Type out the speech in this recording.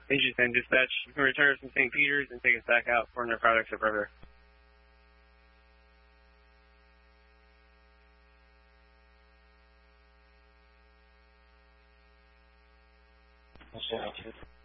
Interesting. Dispatch, you can return us from St. Peter's and take us back out for narcotics or further. I'll show you.